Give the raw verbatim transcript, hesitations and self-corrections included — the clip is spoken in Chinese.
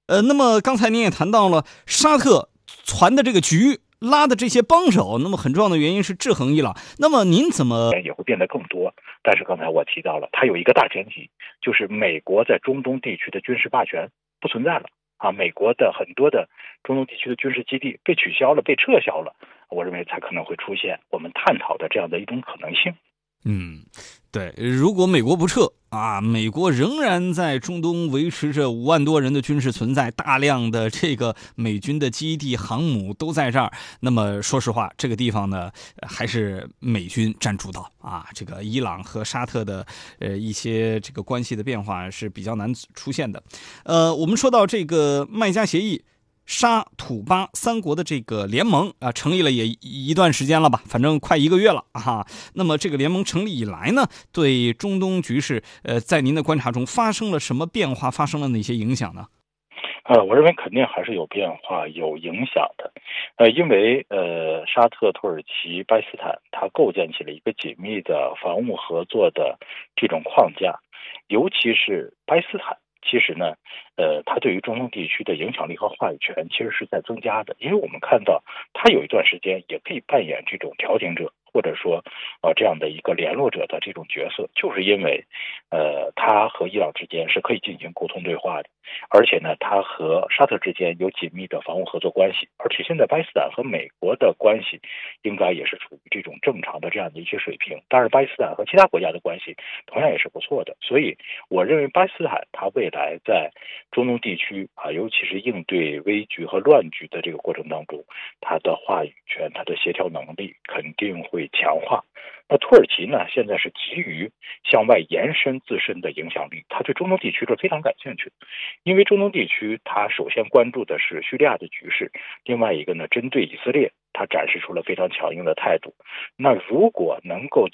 呃，那么刚才您也谈到了沙特传的这个局拉的这些帮手，那么很重要的原因是制衡伊朗。那么您怎么也会变得更多？但是刚才我提到了，它有一个大前提，就是美国在中东地区的军事霸权不存在了啊，美国的很多的中东地区的军事基地被取消了、被撤销了，我认为才可能会出现我们探讨的这样的一种可能性。 嗯，对，如果美国不撤啊，美国仍然在中东维持着五万多人的军事存在，大量的这个美军的基地、航母都在这儿。那么说实话，这个地方呢，还是美军占主导啊。这个伊朗和沙特的呃一些这个关系的变化是比较难出现的。呃，我们说到这个麦加协议。沙土巴三国的这个联盟啊，成立了也一段时间了吧，反正快一个月了啊。那么这个联盟成立以来呢，对中东局势，呃，在您的观察中发生了什么变化？发生了哪些影响呢？ 呃，我认为肯定还是有变化、有影响的。呃，因为呃，沙特、土耳其、巴基斯坦，它构建起了一个紧密的防务合作的这种框架，尤其是巴基斯坦。其实呢，呃，它对于中东地区的影响力和话语权其实是在增加的，因为我们看到它有一段时间也可以扮演这种调停者，或者说呃这样的一个联络者的这种角色，就是因为呃它和伊朗之间是可以进行沟通对话的，而且呢，它和沙特之间有紧密的防务合作关系，而且现在巴基斯坦和美国的关系应该也是处于这种正常的这样的一些水平，当然巴基斯坦和其他国家的关系同样也是不错的，所以我认为巴基斯坦它未来在中东地区啊，尤其是应对危局和乱局的这个过程当中，它的话语权、它的协调能力肯定会强化。那土耳其呢，现在是急于向外延伸自身的影响力，它对中东地区是非常感兴趣的，因为中东地区它首先关注的是叙利亚的局势，另外一个呢，针对以色列，它展示出了非常强硬的态度。那如果能够